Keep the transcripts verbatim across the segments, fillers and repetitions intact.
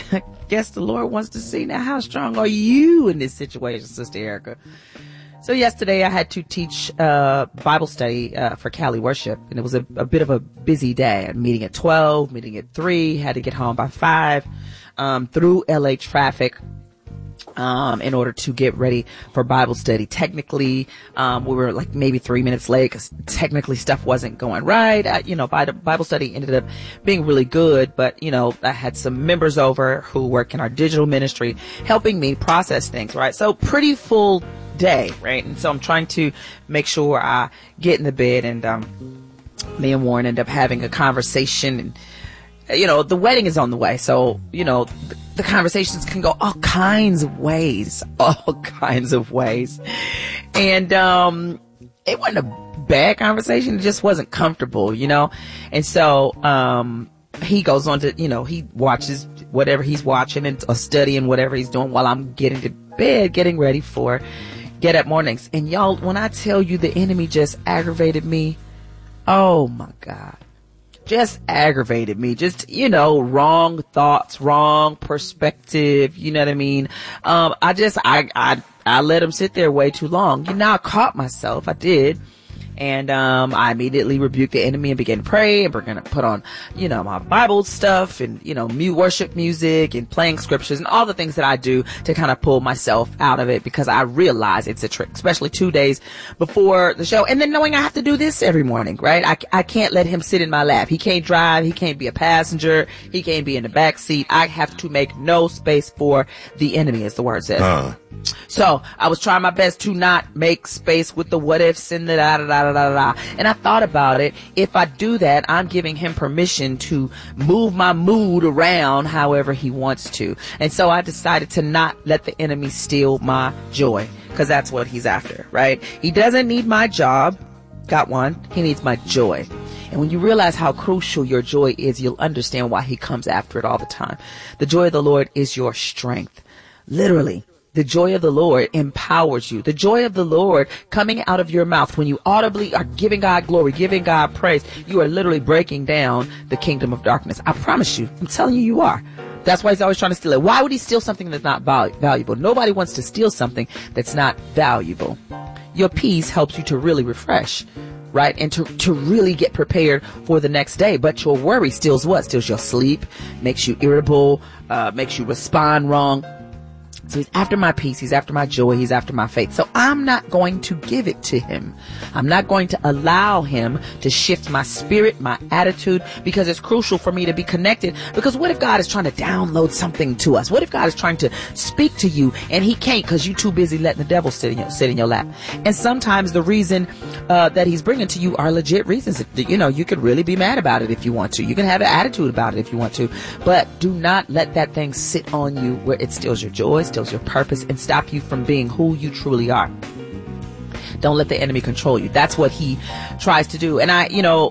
I guess the Lord wants to see now how strong are you in this situation, Sister Erica. So yesterday I had to teach uh Bible study uh, for Cali Worship, and it was a, a bit of a busy day. I had a meeting at twelve, meeting at three, had to get home by five, um, through L A traffic. Um, in order to get ready for Bible study. Technically, um, we were like maybe three minutes late because technically stuff wasn't going right. Uh, you know, Bible study ended up being really good, but you know, I had some members over who work in our digital ministry helping me process things, right? So pretty full day, right? And so I'm trying to make sure I get in the bed, and, um, me and Warren end up having a conversation, and, you know, the wedding is on the way. So, you know, the, the conversations can go all kinds of ways, all kinds of ways. And, um, it wasn't a bad conversation. It just wasn't comfortable, you know? And so, um, he goes on to, you know, he watches whatever he's watching and or studying whatever he's doing while I'm getting to bed, getting ready for get up mornings. And y'all, when I tell you the enemy just aggravated me, oh my God. Just aggravated me. Just, you know, wrong thoughts, wrong perspective. You know what I mean? Um, I just, I, I, I let him sit there way too long. You know, I caught myself. I did. And, um, I immediately rebuked the enemy and began to pray, and we're going to put on, you know, my Bible stuff and, you know, mu- worship music and playing scriptures and all the things that I do to kind of pull myself out of it, because I realize it's a trick, especially two days before the show. And then knowing I have to do this every morning, right? I, I can't let him sit in my lap. He can't drive. He can't be a passenger. He can't be in the back seat. I have to make no space for the enemy, as the word says. Uh. So I was trying my best to not make space with the what ifs and the da da da da da da. And I thought about it. If I do that, I'm giving him permission to move my mood around however he wants to. And so I decided to not let the enemy steal my joy, because that's what he's after, right? He doesn't need my job. Got one. He needs my joy. And when you realize how crucial your joy is, you'll understand why he comes after it all the time. The joy of the Lord is your strength. Literally. The joy of the Lord empowers you. The joy of the Lord coming out of your mouth when you audibly are giving God glory, giving God praise, you are literally breaking down the kingdom of darkness. I promise you. I'm telling you, you are. That's why he's always trying to steal it. Why would he steal something that's not val- valuable? Nobody wants to steal something that's not valuable. Your peace helps you to really refresh, right? And to, to really get prepared for the next day. But your worry steals what? Steals your sleep, makes you irritable, uh, makes you respond wrong. So he's after my peace. He's after my joy. He's after my faith. So I'm not going to give it to him. I'm not going to allow him to shift my spirit, my attitude, because it's crucial for me to be connected. Because what if God is trying to download something to us? What if God is trying to speak to you and he can't because you're too busy letting the devil sit in your, sit in your lap? And sometimes the reason uh, that he's bringing to you are legit reasons. You know, you could really be mad about it if you want to. You can have an attitude about it if you want to. But do not let that thing sit on you where it steals your joy, steals your purpose, and stop you from being who you truly are. Don't let the enemy control you. That's what he tries to do. And I, you know,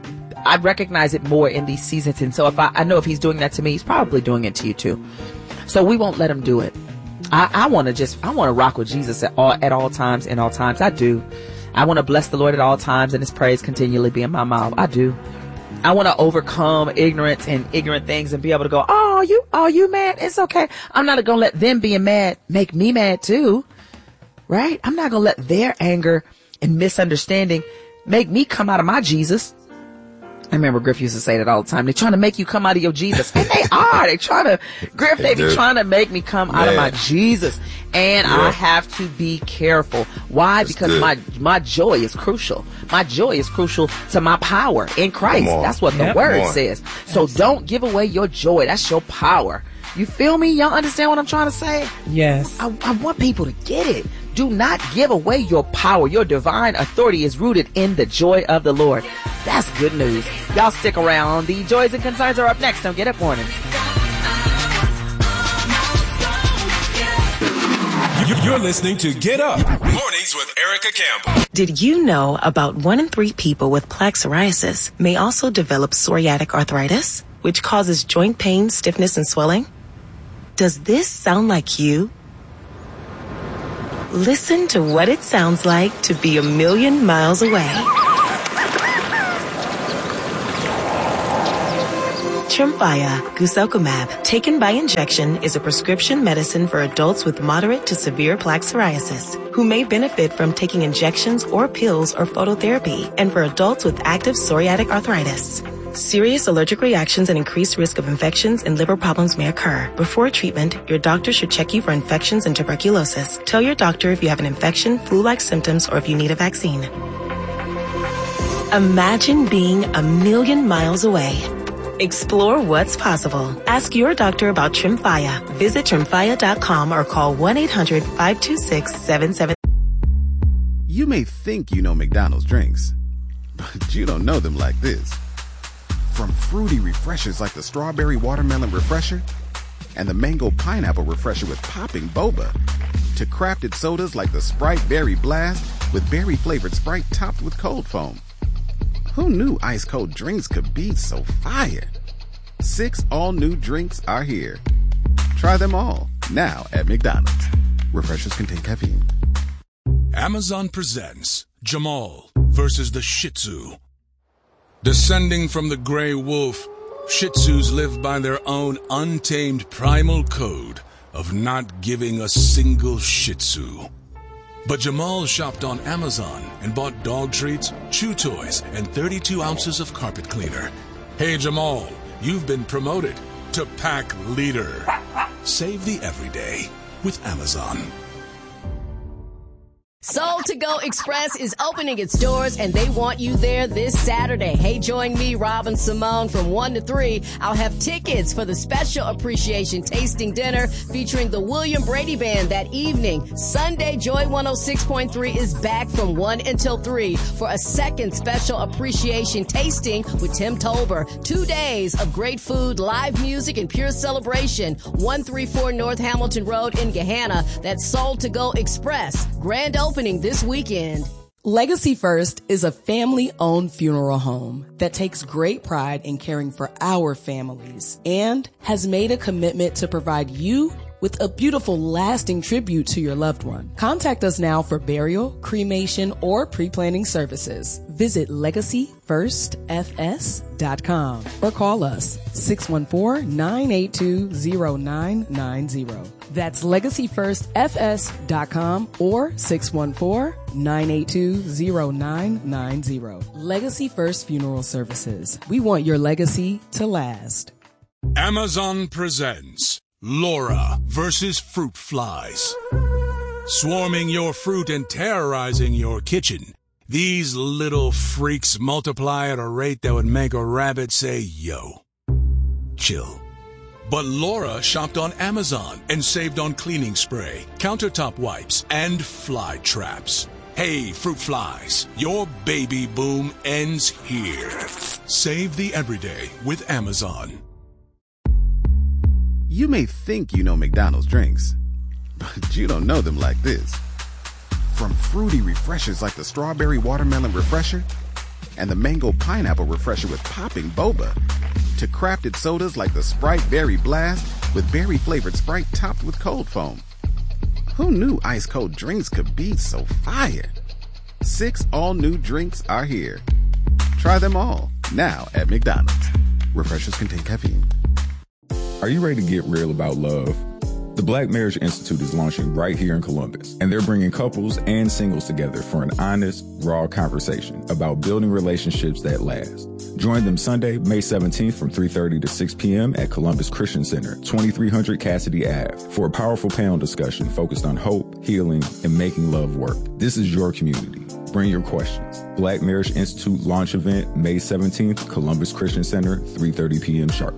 I recognize it more in these seasons. And so if I, I know if he's doing that to me, he's probably doing it to you too. So we won't let him do it. I, I want to just, I want to rock with Jesus at all, at all times, in all times. I do. I want to bless the Lord at all times and his praise continually be in my mouth. I do. I want to overcome ignorance and ignorant things and be able to go, oh, you, oh, you mad? It's okay. I'm not going to let them being mad make me mad too. Right? I'm not going to let their anger and misunderstanding make me come out of my Jesus. I remember Griff used to say that all the time. They're trying to make you come out of your Jesus. And they are. They're trying to, Griff, they be trying to make me come out Man. of my Jesus. And yeah. I have to be careful. Why? That's because good. my my joy is crucial. My joy is crucial to my power in Christ. That's what yep. the word says. So yes. don't give away your joy. That's your power. You feel me? Y'all understand what I'm trying to say? Yes. I, I want people to get it. Do not give away your power. Your divine authority is rooted in the joy of the Lord. That's good news. Y'all stick around. The joys and concerns are up next on Get Up Morning. You're listening to Get Up Mornings with Erica Campbell. Did you know about one in three people with plaque psoriasis may also develop psoriatic arthritis, which causes joint pain, stiffness, and swelling? Does this sound like you? Listen to what it sounds like to be a million miles away. Tremfya guselkumab, taken by injection, is a prescription medicine for adults with moderate to severe plaque psoriasis who may benefit from taking injections or pills or phototherapy, and for adults with active psoriatic arthritis. Serious allergic reactions and increased risk of infections and liver problems may occur. Before treatment, your doctor should check you for infections and tuberculosis. Tell your doctor if you have an infection, flu-like symptoms, or if you need a vaccine. Imagine being a million miles away. Explore what's possible. Ask your doctor about Tremfya. Visit tremfya dot com or call one eight hundred five two six seven seven. You may think you know McDonald's drinks, but you don't know them like this. From fruity refreshers like the Strawberry Watermelon Refresher and the Mango Pineapple Refresher with popping boba, to crafted sodas like the Sprite Berry Blast with berry-flavored Sprite topped with cold foam. Who knew ice-cold drinks could be so fire? Six all-new drinks are here. Try them all, now at McDonald's. Refreshers contain caffeine. Amazon presents Jamal versus the Shih Tzu. Descending from the gray wolf, Shih Tzus live by their own untamed primal code of not giving a single Shih Tzu. But Jamal shopped on Amazon and bought dog treats, chew toys, and thirty-two ounces of carpet cleaner. Hey Jamal, you've been promoted to pack leader. Save the everyday with Amazon. Soul to Go Express is opening its doors, and they want you there this Saturday. Hey, join me, Robin Simone, from one to three. I'll have tickets for the special appreciation tasting dinner featuring the William Brady Band that evening. Sunday, Joy one oh six point three is back from one until three for a second special appreciation tasting with Tim Tolber. Two days of great food, live music, and pure celebration. one thirty-four North Hamilton Road in Gahanna. That's Soul to Go Express. Grand opening this weekend. Legacy First is a family-owned funeral home that takes great pride in caring for our families and has made a commitment to provide you with a beautiful, lasting tribute to your loved one. Contact us now for burial, cremation, or pre-planning services. Visit legacy first f s dot com or call us six one four, nine eight two, zero nine nine zero. That's legacy first f s dot com or six one four, nine eight two, zero nine nine zero. Legacy First Funeral Services. We want your legacy to last. Amazon presents Laura versus Fruit Flies. Swarming your fruit and terrorizing your kitchen, these little freaks multiply at a rate that would make a rabbit say, yo. Chill. But Laura shopped on Amazon and saved on cleaning spray, countertop wipes, and fly traps. Hey, fruit flies, your baby boom ends here. Save the everyday with Amazon. You may think you know McDonald's drinks, but you don't know them like this. From fruity refreshers like the Strawberry Watermelon Refresher and the Mango Pineapple Refresher with popping boba, to crafted sodas like the Sprite Berry Blast with berry-flavored Sprite topped with cold foam. Who knew ice-cold drinks could be so fire? Six all-new drinks are here. Try them all, now at McDonald's. Refreshers contain caffeine. Are you ready to get real about love? The Black Marriage Institute is launching right here in Columbus, and they're bringing couples and singles together for an honest, raw conversation about building relationships that last. Join them Sunday, May seventeenth from three thirty to six p.m. at Columbus Christian Center, twenty-three hundred Cassidy Avenue, for a powerful panel discussion focused on hope, healing, and making love work. This is your community. Bring your questions. Black Marriage Institute launch event, May seventeenth, Columbus Christian Center, three thirty p.m. sharp.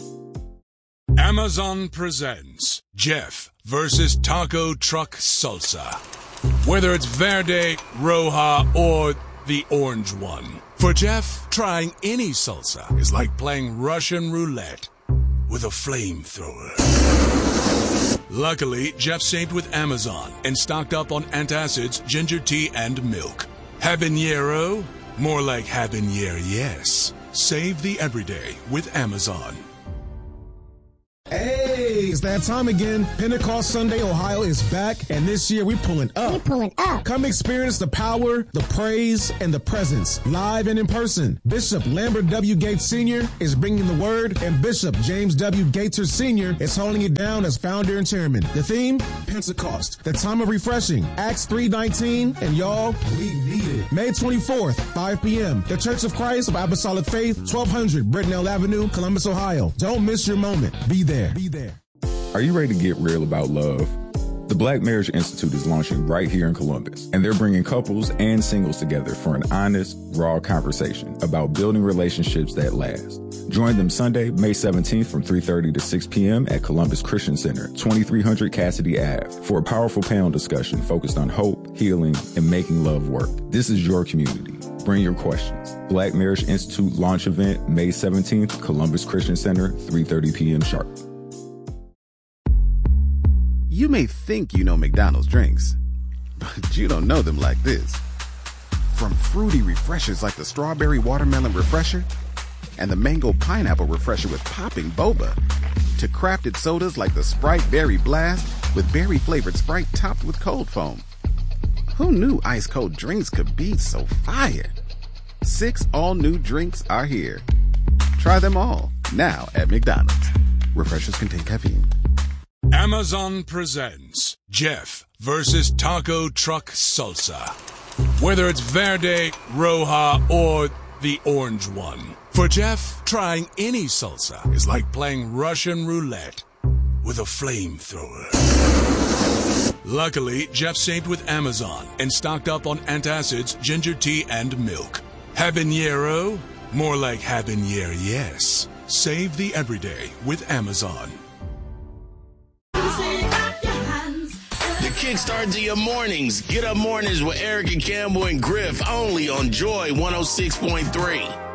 Amazon presents Jeff versus Taco Truck Salsa. Whether it's Verde, Roja, or the orange one. For Jeff, trying any salsa is like playing Russian roulette with a flamethrower. Luckily, Jeff saved with Amazon and stocked up on antacids, ginger tea, and milk. Habanero? More like habanero, yes. Save the everyday with Amazon. Hey, Hey, it's that time again. Pentecost Sunday Ohio is back, and this year we're pulling up. We're pulling up. Come experience the power, the praise, and the presence, live and in person. Bishop Lambert W. Gates Senior is bringing the word, and Bishop James W. Gaither Senior is holding it down as founder and chairman. The theme, Pentecost, the time of refreshing, Acts three nineteen, and y'all, we need it. May twenty-fourth, five p.m., The Church of Christ of Apostolic Faith, twelve hundred Brittenell Avenue, Columbus, Ohio. Don't miss your moment. Be there. Be there. Are you ready to get real about love? The Black Marriage Institute is launching right here in Columbus, and they're bringing couples and singles together for an honest, raw conversation about building relationships that last. Join them Sunday, May seventeenth from three thirty to six p.m. at Columbus Christian Center, twenty-three hundred Cassidy Avenue, for a powerful panel discussion focused on hope, healing, and making love work. This is your community. Bring your questions. Black Marriage Institute launch event, May seventeenth, Columbus Christian Center, three thirty p.m. sharp. You may think you know McDonald's drinks, but you don't know them like this. From fruity refreshers like the Strawberry Watermelon Refresher and the Mango Pineapple Refresher with popping boba, to crafted sodas like the Sprite Berry Blast with berry-flavored Sprite topped with cold foam. Who knew ice-cold drinks could be so fire? Six all-new drinks are here. Try them all, now at McDonald's. Refreshers contain caffeine. Amazon presents Jeff versus Taco Truck Salsa. Whether it's Verde, Roja, or the orange one. For Jeff, trying any salsa is like playing Russian roulette with a flamethrower. Luckily, Jeff's synced with Amazon and stocked up on antacids, ginger tea, and milk. Habanero? More like habanero, yes. Save the everyday with Amazon. The kickstart to your mornings. Get up mornings with Eric and Campbell and Griff only on Joy one oh six point three.